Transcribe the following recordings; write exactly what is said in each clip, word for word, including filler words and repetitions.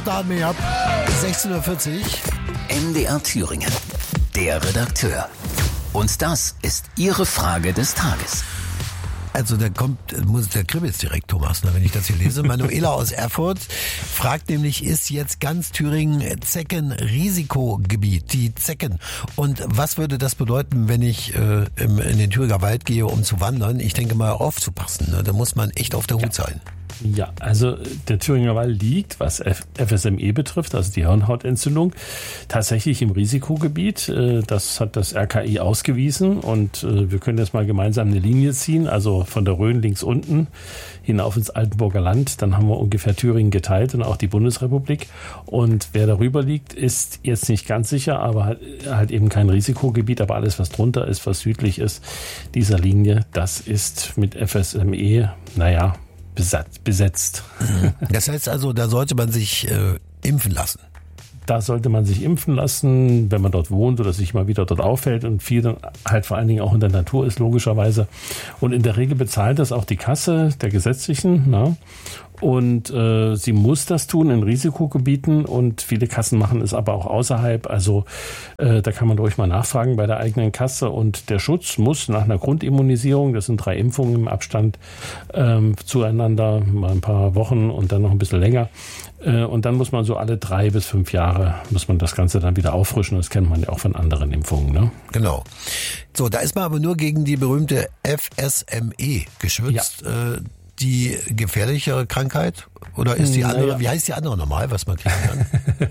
starten wir ab. sechzehn Uhr vierzig. M D R Thüringen. Der Redakteur. Und das ist Ihre Frage des Tages. Also da kommt, muss der kribbelt direkt, Thomas, wenn ich das hier lese. Manuela aus Erfurt fragt nämlich, ist jetzt ganz Thüringen Zecken-Risikogebiet, die Zecken. Und was würde das bedeuten, wenn ich äh, im, in den Thüringer Wald gehe, um zu wandern? Ich denke mal, aufzupassen. Ne? Da muss man echt auf der Hut sein. Ja, also der Thüringer Wald liegt, was F S M E betrifft, also die Hirnhautentzündung, tatsächlich im Risikogebiet. Das hat das R K I ausgewiesen und wir können jetzt mal gemeinsam eine Linie ziehen, also von der Rhön links unten hinauf ins Altenburger Land. Dann haben wir ungefähr Thüringen geteilt und auch die Bundesrepublik. Und wer darüber liegt, ist jetzt nicht ganz sicher, aber halt, halt eben kein Risikogebiet. Aber alles, was drunter ist, was südlich ist dieser Linie, das ist mit F S M E, naja, besetzt. Das heißt also, da sollte man sich äh, impfen lassen. Da sollte man sich impfen lassen, wenn man dort wohnt oder sich mal wieder dort aufhält und viel dann halt vor allen Dingen auch in der Natur ist, logischerweise. Und in der Regel bezahlt das auch die Kasse der Gesetzlichen, na? Und äh, sie muss das tun in Risikogebieten und viele Kassen machen es aber auch außerhalb. Also äh, da kann man ruhig mal nachfragen bei der eigenen Kasse. Und der Schutz muss nach einer Grundimmunisierung, das sind drei Impfungen im Abstand ähm, zueinander, mal ein paar Wochen und dann noch ein bisschen länger. Äh, und dann muss man so alle drei bis fünf Jahre, muss man das Ganze dann wieder auffrischen. Das kennt man ja auch von anderen Impfungen, ne? Genau. So, da ist man aber nur gegen die berühmte F S M E geschützt. Ja. Äh, die gefährlichere Krankheit? Oder ist die andere, naja. Wie heißt die andere nochmal, was man kriegen kann?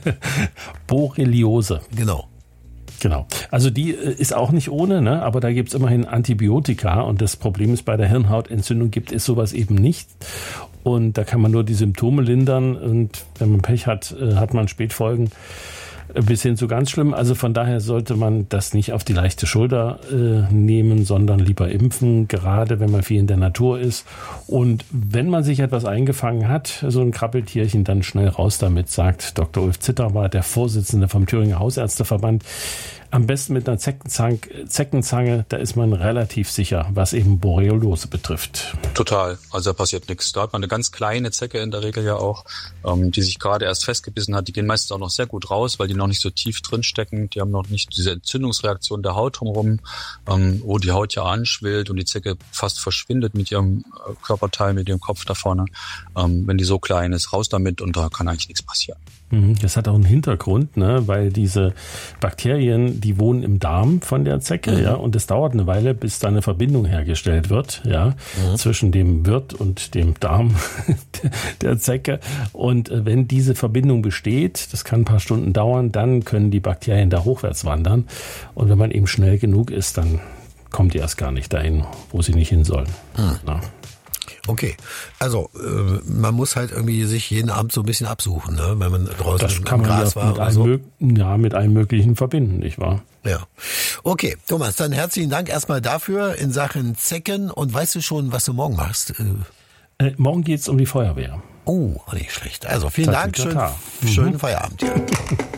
Borreliose. Genau. Genau. Also die ist auch nicht ohne, ne? Aber da gibt's immerhin Antibiotika und das Problem ist, bei der Hirnhautentzündung gibt es sowas eben nicht. Und da kann man nur die Symptome lindern und wenn man Pech hat, hat man Spätfolgen bis hin zu ganz schlimm. Also von daher sollte man das nicht auf die leichte Schulter äh, nehmen, sondern lieber impfen, gerade wenn man viel in der Natur ist. Und wenn man sich etwas eingefangen hat, so ein Krabbeltierchen, dann schnell raus damit, sagt Doktor Ulf Zitterbart, der Vorsitzende vom Thüringer Hausärzteverband. Am besten mit einer Zeckenzange, Zeckenzange, da ist man relativ sicher, was eben Borreliose betrifft. Total, also da passiert nichts. Da hat man eine ganz kleine Zecke in der Regel ja auch, ähm, die sich gerade erst festgebissen hat. Die gehen meistens auch noch sehr gut raus, weil die noch nicht so tief drin stecken. Die haben noch nicht diese Entzündungsreaktion der Haut drumherum, ähm, wo die Haut ja anschwillt und die Zecke fast verschwindet mit ihrem Körperteil, mit ihrem Kopf da vorne. Ähm, wenn die so klein ist, raus damit und da kann eigentlich nichts passieren. Das hat auch einen Hintergrund, ne, weil diese Bakterien, die wohnen im Darm von der Zecke, mhm. ja, und es dauert eine Weile, bis da eine Verbindung hergestellt wird, ja, mhm. zwischen dem Wirt und dem Darm der Zecke. Und wenn diese Verbindung besteht, das kann ein paar Stunden dauern, dann können die Bakterien da hochwärts wandern. Und wenn man eben schnell genug ist, dann kommt die erst gar nicht dahin, wo sie nicht hin sollen. Mhm. Ja. Okay, also äh, man muss halt irgendwie sich jeden Abend so ein bisschen absuchen, ne? Wenn man draußen das kann im man Gras ja war mit oder so. Mö- ja, mit allem Möglichen verbinden, nicht wahr? Ja. Okay, Thomas, dann herzlichen Dank erstmal dafür in Sachen Zecken. Und weißt du schon, was du morgen machst? Äh, äh, morgen geht's um die Feuerwehr. Oh, nicht schlecht. Also vielen Dank, schön, mhm. schönen Feierabend dir.